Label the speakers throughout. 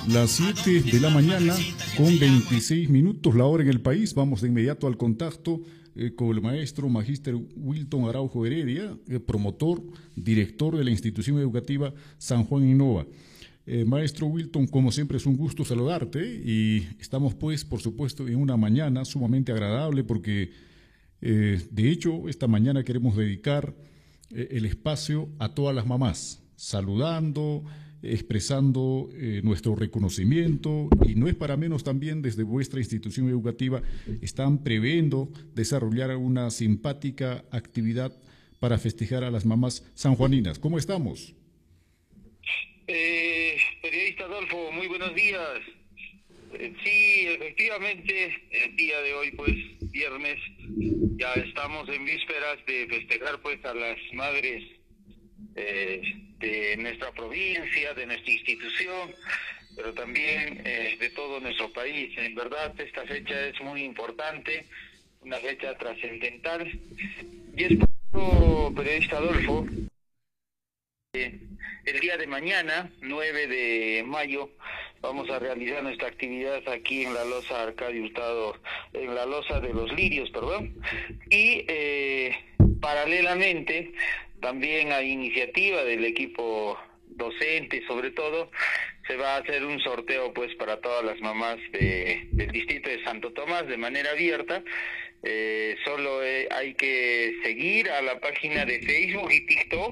Speaker 1: Las 7 de la mañana con 26 minutos, la hora en el país. Vamos de inmediato al contacto con el maestro Magíster Wilton Araujo Heredia, promotor, director de la institución educativa San Juan Innova. Maestro Wilton, como siempre es un gusto saludarte y estamos pues, por supuesto, en una mañana sumamente agradable porque, de hecho, esta mañana queremos dedicar el espacio a todas las mamás, saludando, expresando nuestro reconocimiento, y no es para menos también desde vuestra institución educativa están previendo desarrollar una simpática actividad para festejar a las mamás sanjuaninas. ¿Cómo estamos?
Speaker 2: Periodista Adolfo, muy buenos días. Sí, efectivamente, el día de hoy, pues, viernes, ya estamos en vísperas de festejar, pues, a las madres de nuestra provincia, de nuestra institución, pero también de todo nuestro país. En verdad, esta fecha es muy importante, una fecha trascendental, y es por eso, periodista Adolfo, el día de mañana, 9 de mayo, vamos a realizar nuestra actividad aquí en la Loza Arcadio Hurtado, en la Loza de los Lirios, perdón, y paralelamente, también a iniciativa del equipo docente, sobre todo, se va a hacer un sorteo pues para todas las mamás del distrito de Santo Tomás de manera abierta. Solo hay que seguir a la página de Facebook y TikTok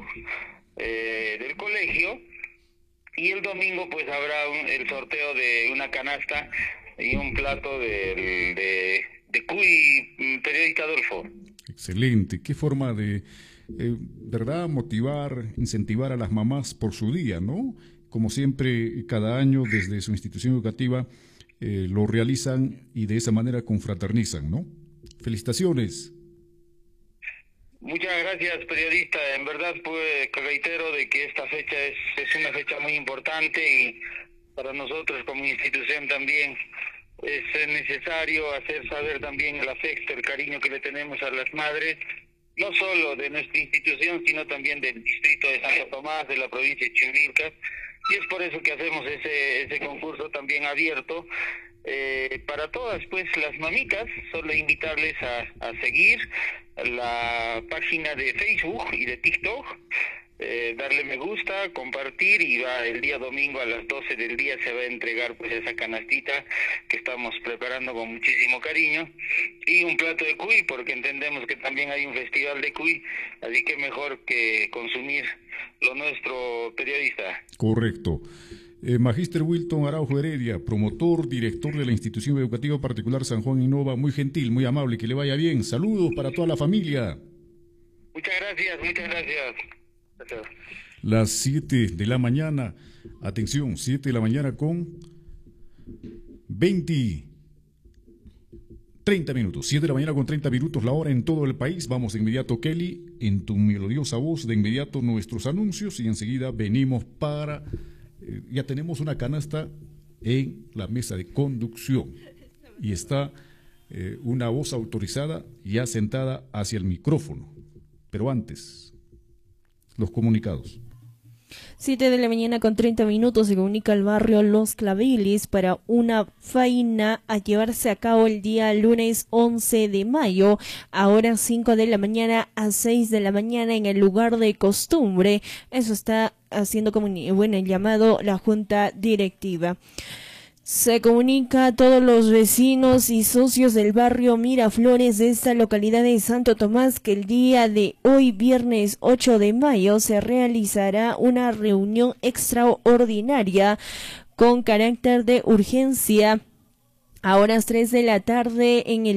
Speaker 2: del colegio, y el domingo pues habrá el sorteo de una canasta y un plato de cuy, periodista Adolfo.
Speaker 1: Excelente, qué forma de, ¿verdad?, motivar, incentivar a las mamás por su día, ¿no? Como siempre, cada año desde su institución educativa lo realizan y de esa manera confraternizan, ¿no? Felicitaciones.
Speaker 2: Muchas gracias, periodista. En verdad, pues reitero de que esta fecha es una fecha muy importante, y para nosotros como institución también es necesario hacer saber también el afecto, el cariño que le tenemos a las madres, no solo de nuestra institución, sino también del distrito de Santo Tomás, de la provincia de Chimilcas, y es por eso que hacemos ese concurso también abierto para todas pues las mamitas. Solo invitarles a seguir la página de Facebook y de TikTok, darle me gusta, compartir, y el día domingo a las 12 del día se va a entregar pues esa canastita que estamos preparando con muchísimo cariño, y un plato de cuy, porque entendemos que también hay un festival de cuy, así que mejor que consumir lo nuestro, periodista.
Speaker 1: Correcto. Magíster Wilton Araujo Heredia, promotor, director de la institución educativa particular San Juan Innova, muy gentil, muy amable, que le vaya bien. Saludos para toda la familia.
Speaker 2: Muchas gracias, muchas gracias. Gracias.
Speaker 1: Las 7 de la mañana, atención, 7 de la mañana con 30 minutos, 7 de la mañana con 30 minutos, la hora en todo el país. Vamos de inmediato, Kelly, en tu melodiosa voz, de inmediato nuestros anuncios, y enseguida venimos para... ya tenemos una canasta en la mesa de conducción y está una voz autorizada ya sentada hacia el micrófono. Pero antes, los comunicados.
Speaker 3: 7 de la mañana con 30 minutos se comunica al barrio Los Claveles para una faena a llevarse a cabo el día lunes 11 de mayo, a horas 5 de la mañana a 6 de la mañana en el lugar de costumbre. Eso está haciendo como el llamado la junta directiva. Se comunica a todos los vecinos y socios del barrio Miraflores de esta localidad de Santo Tomás que el día de hoy, viernes 8 de mayo, se realizará una reunión extraordinaria con carácter de urgencia a horas 3 de la tarde en el